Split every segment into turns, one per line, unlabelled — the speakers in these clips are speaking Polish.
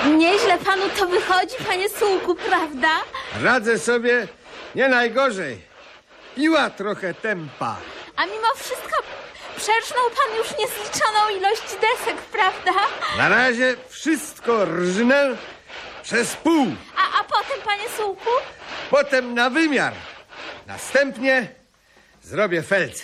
Nieźle panu to wychodzi, panie Sułku, prawda?
Radzę sobie nie najgorzej. Piła trochę tempa.
A mimo wszystko przerżnął pan już niezliczoną ilość desek, prawda?
Na razie wszystko rżnę przez pół.
A potem, panie Sułku?
Potem na wymiar. Następnie zrobię felc.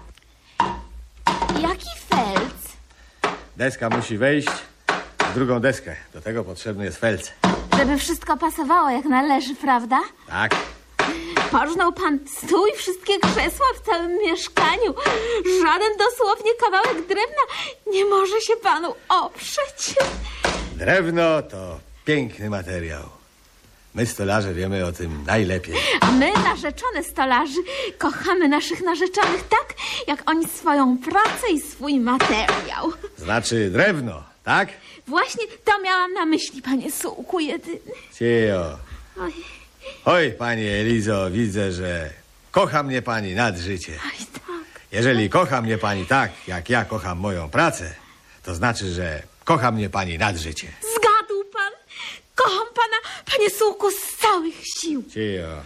Jaki felc?
Deska musi wejść w drugą deskę. Do tego potrzebny jest felc.
Żeby wszystko pasowało jak należy, prawda?
Tak.
Porżnął pan stół i wszystkie krzesła w całym mieszkaniu. Żaden dosłownie kawałek drewna nie może się panu oprzeć.
Drewno to piękny materiał. My, stolarze, wiemy o tym najlepiej.
A my, narzeczone stolarzy, kochamy naszych narzeczonych tak, jak oni swoją pracę i swój materiał.
Znaczy drewno, tak?
Właśnie to miałam na myśli, panie Sułku jedyny.
Cio.
Oj,
Oj, pani Elizo, widzę, że kocha mnie pani nad życie.
oj, tak.
Jeżeli kocha mnie pani tak, jak ja kocham moją pracę, to znaczy, że kocha mnie pani nad życie.
Zgadł pan? Kocham pana, panie Sułku, z całych sił.
Cio.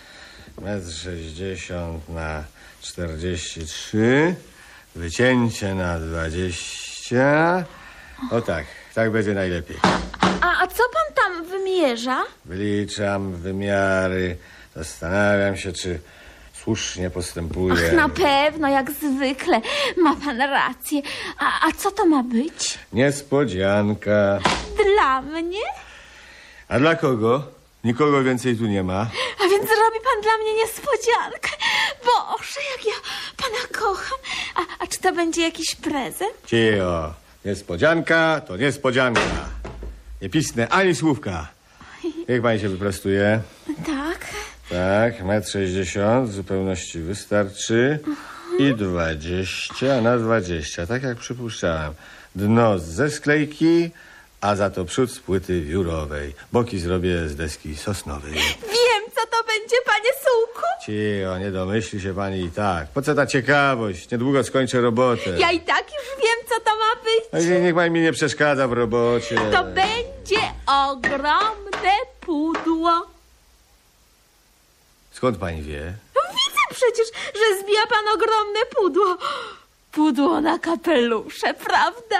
1,60 m na 43. Wycięcie na 20. O tak, tak będzie najlepiej.
A co pan tam wymierza?
Wyliczam wymiary. Zastanawiam się, czy słusznie postępuję.
Ach, na pewno, jak zwykle. Ma pan rację. A co to ma być?
Niespodzianka.
Dla mnie?
A dla kogo? Nikogo więcej tu nie ma.
A więc robi pan dla mnie niespodziankę. Boże, jak ja pana kocham. A czy to będzie jakiś prezent?
Cio. Niespodzianka to niespodzianka. Nie pisnę ani słówka. Niech pani się wyprostuje.
Tak.
Tak, 1,60 m w zupełności wystarczy. I 20 na 20, tak jak przypuszczałem. Dno ze sklejki, a za to przód z płyty wiórowej. Boki zrobię z deski sosnowej.
Wiem, co to będzie, panie Sułku.
Cio, nie domyśli się pani i tak. Po co ta ciekawość? Niedługo skończę robotę.
Ja i tak już wiem, co to ma być.
Niech pani mi nie przeszkadza w robocie.
To będzie ogromne pudło.
Skąd pani wie?
No widzę przecież, że zbija pan ogromne pudło. Pudło na kapelusze, prawda?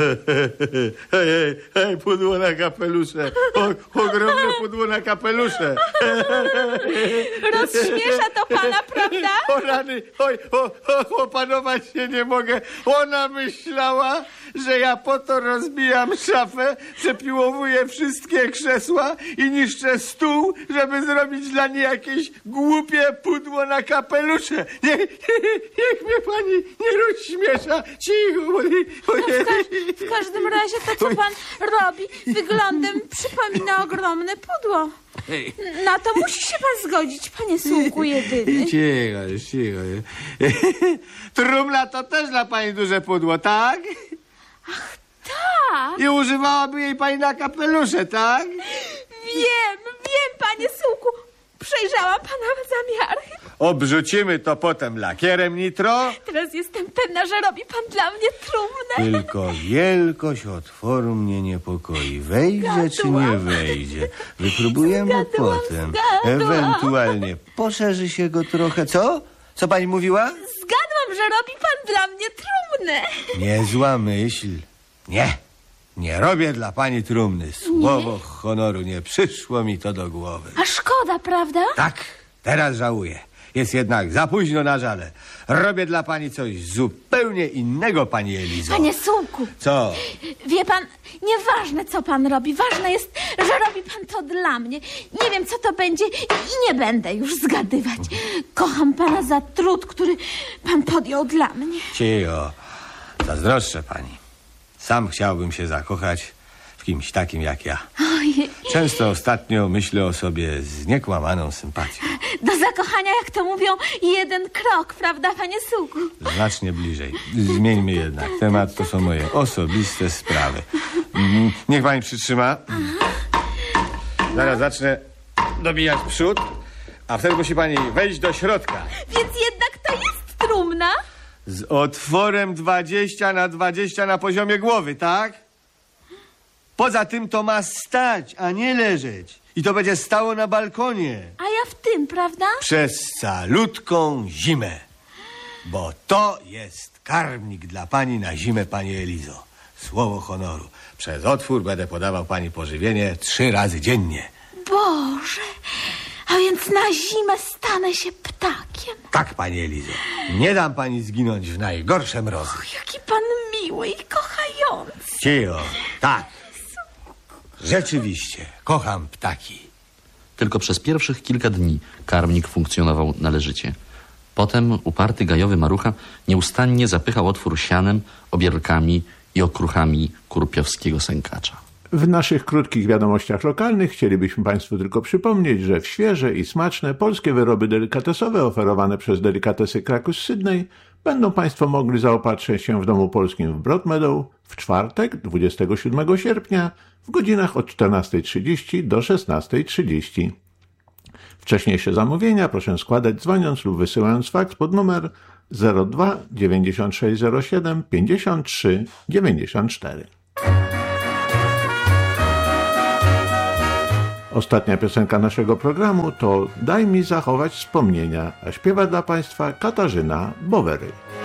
Hej, pudło na kapelusze. Ogromne pudło na kapelusze.
Rozśmiesza to pana, prawda?
O rany, oj, opanować się nie mogę. Ona myślała, że ja po to rozbijam szafę, przepiłowuję wszystkie krzesła i niszczę stół, żeby zrobić dla niej jakieś głupie pudło na kapelusze. Niech mnie pani nie rozśmiesza. Cicho.
W każdym razie to, co pan robi, wyglądem przypomina ogromne pudło. Na to musi się pan zgodzić, panie Sułku jedyny.
Cicho. Trumna to też dla pani duże pudło, tak?
Tak,
I używałaby jej pani na kapelusze, tak?
wiem, panie Sułku. Przejrzałam pana zamiary.
Obrzucimy to potem lakierem nitro.
Teraz jestem pewna, że robi pan dla mnie trumnę.
Tylko wielkość otworu mnie niepokoi. Wejdzie czy nie wejdzie? Wypróbujemy potem. Ewentualnie poszerzy się go trochę. Co? Co pani mówiła?
Zgadłam, że robi pan dla mnie trumnę.
Niezła myśl. Nie robię dla pani trumny. Słowo honoru, nie przyszło mi to do głowy.
A szkoda, prawda?
Tak, teraz żałuję. Jest jednak za późno na żale. Robię dla pani coś zupełnie innego, pani Elizo.
Panie Sułku.
Co?
Wie pan, nieważne co pan robi, ważne jest, że robi pan to dla mnie. Nie wiem co to będzie i nie będę już zgadywać. Kocham pana za trud, który pan podjął dla mnie.
Cicho. Zazdroszczę pani. Sam chciałbym się zakochać w kimś takim jak ja.
Ojej.
Często ostatnio myślę o sobie z niekłamaną sympatią.
Do zakochania, jak to mówią, jeden krok, prawda, panie Sułku?
Znacznie bliżej. Zmieńmy jednak temat, to są moje osobiste sprawy. Niech pani przytrzyma. Zaraz zacznę dobijać przód, a wtedy musi pani wejść do środka.
Więc jednak to jest trumna?
Z otworem 20 na 20 na poziomie głowy, tak? Poza tym to ma stać, a nie leżeć. I to będzie stało na balkonie.
A ja w tym, prawda?
Przez calutką zimę. Bo to jest karmnik dla pani na zimę, pani Elizo. Słowo honoru. Przez otwór będę podawał pani pożywienie 3 razy dziennie.
Boże, a więc na zimę stanę się ptakiem.
Tak, pani Elizo. Nie dam pani zginąć w najgorsze mrozy.
Jaki pan miły i kochający.
Cio, tak. Rzeczywiście, kocham ptaki.
Tylko przez pierwszych kilka dni karmnik funkcjonował należycie. Potem uparty gajowy marucha nieustannie zapychał otwór sianem, obierkami i okruchami kurpiowskiego sękacza.
W naszych krótkich wiadomościach lokalnych chcielibyśmy Państwu tylko przypomnieć, że w świeże i smaczne polskie wyroby delikatesowe oferowane przez Delikatesy Krakus Sydney będą Państwo mogli zaopatrzyć się w Domu Polskim w Broadmeadow w czwartek, 27 sierpnia w godzinach od 14:30 do 16:30. Wcześniejsze zamówienia proszę składać dzwoniąc lub wysyłając faks pod numer 02 9607 53 94. Ostatnia piosenka naszego programu to Daj mi zachować wspomnienia, a śpiewa dla Państwa Katarzyna Bowery.